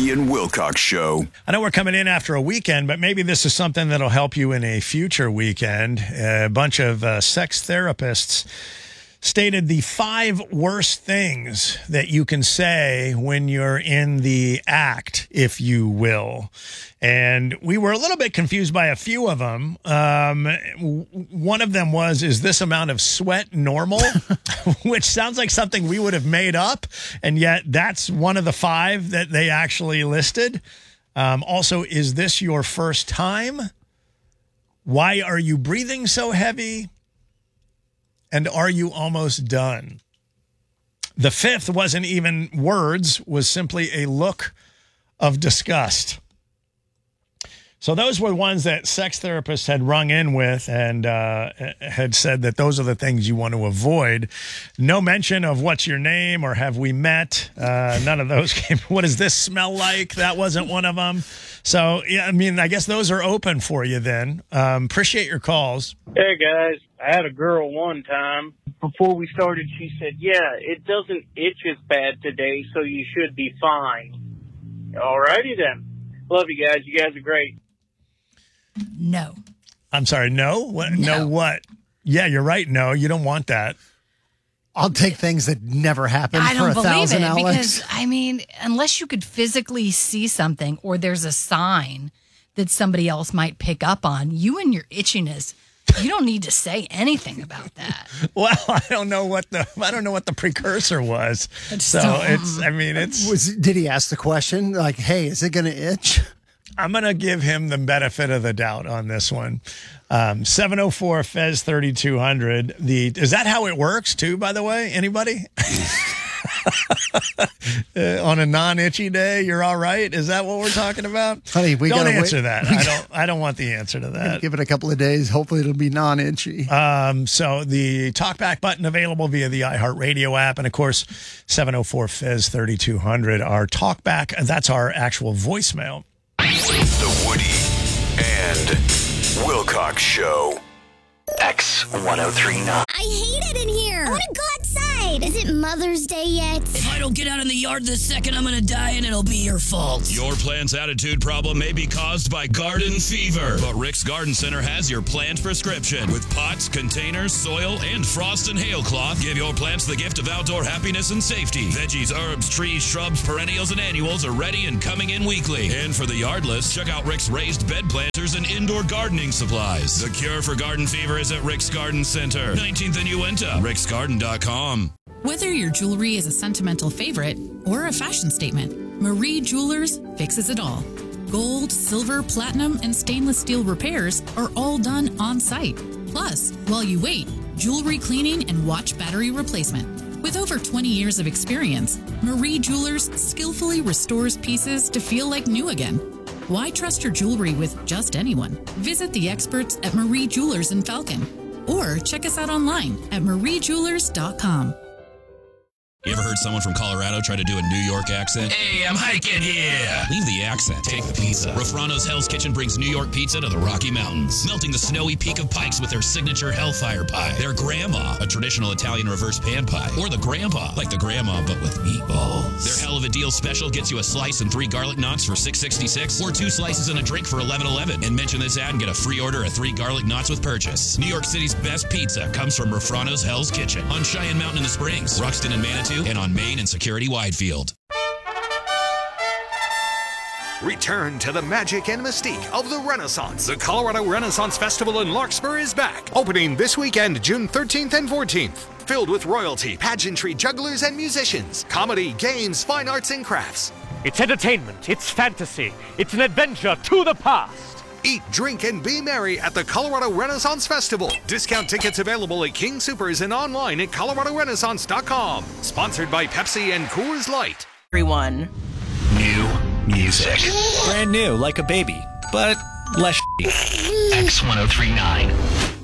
Freddie and Wilcox Show. I know we're coming in after a weekend, but maybe this is something that'll help you in a future weekend. A bunch of sex therapists stated the 5 worst things that you can say when you're in the act, if you will. And we were a little bit confused by a few of them. One of them was, is this amount of sweat normal? Which sounds like something we would have made up. And yet that's one of the 5 that they actually listed. Also, is this your first time? Why are you breathing so heavy? And are you almost done? The 5th wasn't even words, was simply a look of disgust. So those were ones that sex therapists had rung in with and had said that those are the things you want to avoid. No mention of what's your name or have we met. None of those came. What does this smell like? That wasn't one of them. So, yeah, I mean, I guess those are open for you then. Appreciate your calls. Hey, guys. I had a girl one time. Before we started, she said, yeah, it doesn't itch as bad today, so you should be fine. All righty then. Love you guys. You guys are great. No. I'm sorry, no? What? No. No what? Yeah, you're right. No, you don't want that. I'll take things that never happen I for don't believe 1,000, it Alex. because, I mean, unless you could physically see something or there's a sign that somebody else might pick up on, you and your itchiness, you don't need to say anything about that. Well, I don't know what the precursor was. So Did he ask the question like, "Hey, is it going to itch?" I'm going to give him the benefit of the doubt on this one. 704 Fez 3200. Is that how it works too, by the way? Anybody? On a non-itchy day, you're all right? Is that what we're talking about? Honey, we don't gotta answer wait. that. I don't want the answer to that. Give it a couple of days. Hopefully it'll be non-itchy. So the talkback button available via the iHeartRadio app. And of course, 704 Fez 3200. Our talkback, that's our actual voicemail. The Woody and Wilcox Show. X1039. I hate it in here. I want to go outside. Is it Mother's Day yet? If I don't get out in the yard this second, I'm going to die and it'll be your fault. Your plant's attitude problem may be caused by garden fever, but Rick's Garden Center has your plant prescription. With pots, containers, soil, and frost and hail cloth, give your plants the gift of outdoor happiness and safety. Veggies, herbs, trees, shrubs, perennials, and annuals are ready and coming in weekly. And for the yardless, check out Rick's raised bed planters and indoor gardening supplies. The cure for garden fever is at Rick's Garden Center, 19th and Uinta, ricksgarden.com. Whether your jewelry is a sentimental favorite or a fashion statement, Marie Jewelers fixes it all. Gold, silver, platinum, and stainless steel repairs are all done on site. Plus, while you wait, jewelry cleaning and watch battery replacement. With over 20 years of experience, Marie Jewelers skillfully restores pieces to feel like new again. Why trust your jewelry with just anyone? Visit the experts at Marie Jewelers in Falcon or check us out online at mariejewelers.com. You ever heard someone from Colorado try to do a New York accent? Hey, I'm hiking here. Leave the accent. Take the pizza. Rafrano's Hell's Kitchen brings New York pizza to the Rocky Mountains, melting the snowy peak of Pikes with their signature Hellfire Pie, their Grandma, a traditional Italian reverse pan pie, or the Grandpa, like the Grandma but with meatballs. Their Hell of a Deal special gets you a slice and 3 garlic knots for $6.66, or 2 slices and a drink for $11.11. And mention this ad and get a free order of 3 garlic knots with purchase. New York City's best pizza comes from Rafrano's Hell's Kitchen on Cheyenne Mountain in the Springs, Ruxton and Manitou, and on Main and Security Widefield. Return to the magic and mystique of the Renaissance. The Colorado Renaissance Festival in Larkspur is back, opening this weekend, June 13th and 14th. Filled with royalty, pageantry, jugglers, and musicians, comedy, games, fine arts, and crafts. It's entertainment, it's fantasy, it's an adventure to the past. Eat, drink, and be merry at the Colorado Renaissance Festival. Discount tickets available at King Soopers and online at coloradorenaissance.com. Sponsored by Pepsi and Coors Light. Everyone. New music. Brand new, like a baby, but less X1039.